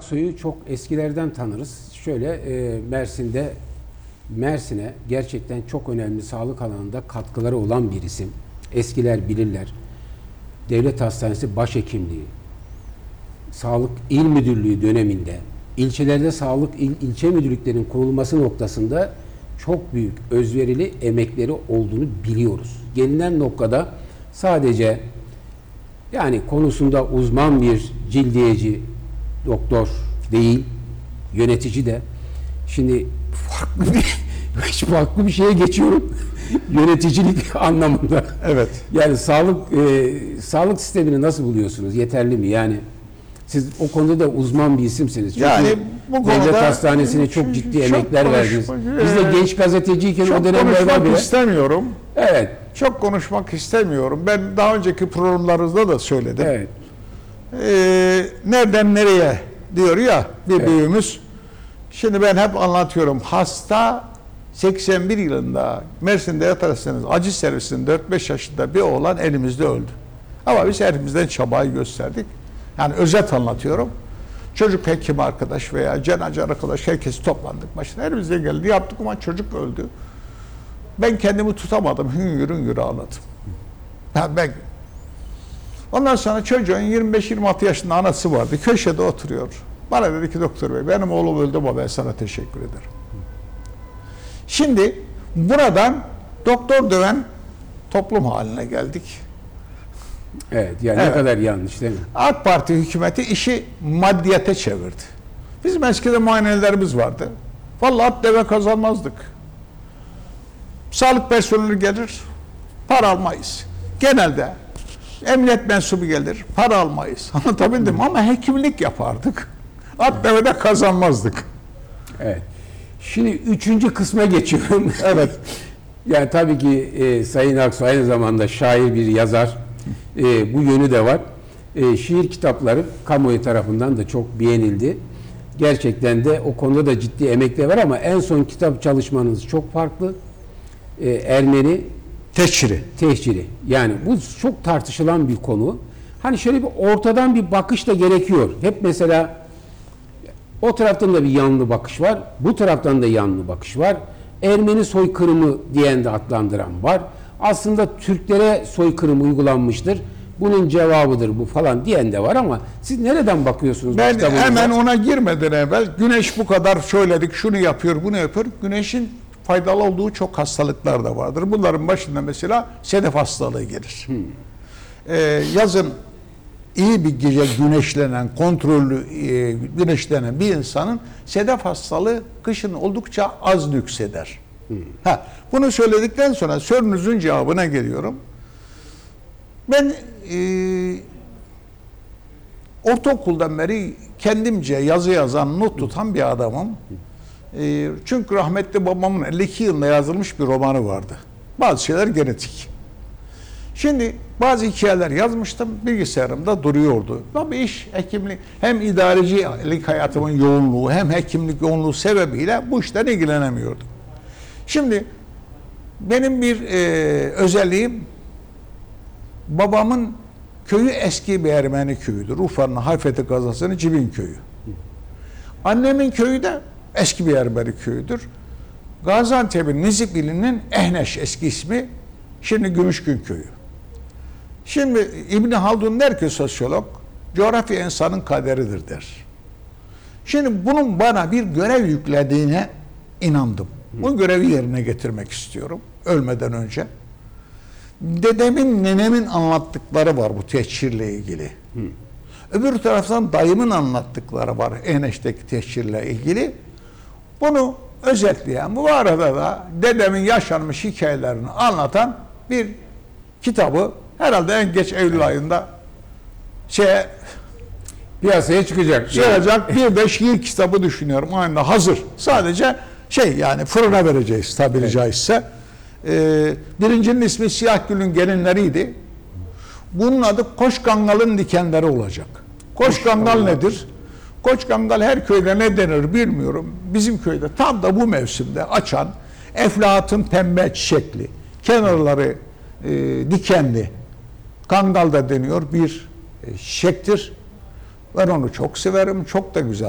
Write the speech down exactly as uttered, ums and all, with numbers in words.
Aksoy'u çok eskilerden tanırız. Şöyle e, Mersin'de Mersin'e gerçekten çok önemli sağlık alanında katkıları olan bir isim. Eskiler bilirler. Devlet Hastanesi Başhekimliği, Sağlık İl Müdürlüğü döneminde ilçelerde sağlık il, ilçe müdürlüklerinin kurulması noktasında çok büyük özverili emekleri olduğunu biliyoruz. Gelinen noktada sadece yani konusunda uzman bir cildiyeci, doktor değil, yönetici de. Şimdi farklı bir, hiç farklı bir şeye geçiyorum. Yöneticilik anlamında. Evet. Yani sağlık e, sağlık sistemini nasıl buluyorsunuz? Yeterli mi? Yani siz o konuda da uzman bir isimsiniz. Çünkü yani bu Devlet konuda Hastanesi'ne çok ciddi çok emekler konuş, verdiniz. Biz de genç gazeteciyken çok o dönemler var konuşmak bile. istemiyorum. Evet. Çok konuşmak istemiyorum. Ben daha önceki programlarınızda da söyledim. Evet. Ee, nereden nereye diyor ya bir Evet. büyüğümüz. Şimdi ben hep anlatıyorum. Hasta seksen bir yılında Mersin'de yatarsanız acil servisinde dört beş yaşında bir oğlan elimizde öldü. Ama biz elimizden çabayı gösterdik. Yani özet anlatıyorum. Çocuk hekim arkadaş veya cenaze arkadaş herkes toplandık başına. Elimizde geldi yaptık ama çocuk öldü. Ben kendimi tutamadım. Hüngür hüngür ağladım. Ya ben ondan sonra çocuğun yirmi beş yirmi altı yaşında anası vardı. Köşede oturuyor. Bana dedi ki doktor bey benim oğlum öldü ama ben sana teşekkür ederim. Şimdi buradan doktor döven toplum haline geldik. Evet. Yani Evet. ne kadar yanlış değil mi? AK Parti hükümeti işi maddiyete çevirdi. Bizim eskiden muayenelerimiz vardı. Vallahi at deve kazanmazdık. Sağlık personeli gelir, para almayız. Genelde emniyet mensubu gelir, para almayız. Anlatabildim mi? Ama hekimlik yapardık. At deve de kazanmazdık. Evet. Şimdi üçüncü kısma geçiyorum. Evet. Yani tabii ki e, Sayın Aksoy aynı zamanda şair bir yazar. E, bu yönü de var. E, şiir kitapları kamuoyu tarafından da çok beğenildi. Gerçekten de o konuda da ciddi emekler var ama en son kitap çalışmanız çok farklı. E, Ermeni Teşhiri. tehciri. Yani bu çok tartışılan bir konu. Hani şöyle bir ortadan bir bakış da gerekiyor. Hep mesela o taraftan da bir yanlı bakış var. Bu taraftan da yanlı bakış var. Ermeni soykırımı diyen de adlandıran var. Aslında Türklere soykırım uygulanmıştır. Bunun cevabıdır bu falan diyen de var ama siz nereden bakıyorsunuz? Ben bu hemen ona girmeden evvel güneş bu kadar söyledik, şunu yapıyor, bunu yapıyor. Güneşin faydalı olduğu çok hastalıklar da vardır. Bunların başında mesela sedef hastalığı gelir. Hmm. Ee, yazın iyi bir gece güneşlenen, kontrollü e, güneşlenen bir insanın sedef hastalığı kışın oldukça az nükseder. Hmm. Ha, bunu söyledikten sonra sorunuzun cevabına geliyorum. Ben e, ortaokuldan beri kendimce yazı yazan, not tutan bir adamım. E, çünkü rahmetli babamın elli iki yılında yazılmış bir romanı vardı. Bazı şeyler genetik. Şimdi bazı hikayeler yazmıştım, bilgisayarımda duruyordu. Ama iş, hekimlik, hem idarecilik hayatımın yoğunluğu, hem hekimlik yoğunluğu sebebiyle bu işten ilgilenemiyordum. Şimdi benim bir e, özelliğim, babamın köyü eski bir Ermeni köyüdür. Urfa'nın Hayfeti Kazası'nın Cibin köyü. Annemin köyü de eski bir Ermeni köyüdür. Gaziantep'in Nizip ilinin Ehneş eski ismi, şimdi Gümüşgün köyü. Şimdi İbn Haldun der ki sosyolog, coğrafya insanın kaderidir der. Şimdi bunun bana bir görev yüklediğine inandım. Bu görevi yerine getirmek istiyorum ölmeden önce. Dedemin, nenemin anlattıkları var bu tehcirle ilgili. Hı. Öbür taraftan dayımın anlattıkları var Ehneş'teki tehcirle ilgili. Bunu özetleyen, bu arada da dedemin yaşanmış hikayelerini anlatan bir kitabı herhalde en geç Eylül ayında şeye piyasaya çıkacak. çıkacak bir de şiir kitabı düşünüyorum. Aynı hazır. Sadece şey yani fırına vereceğiz tabiri evet. caizse. Ee, birincinin ismi Siyah Gül'ün gelinleriydi. Bunun adı Koşkangal'ın dikenleri olacak. Koşkangal nedir? Koçkangal her köyde ne denir bilmiyorum. Bizim köyde tam da bu mevsimde açan eflatun pembe çiçekli, kenarları e, dikenli, kangal da deniyor bir e, çiçektir. Ben onu çok severim, çok da güzel.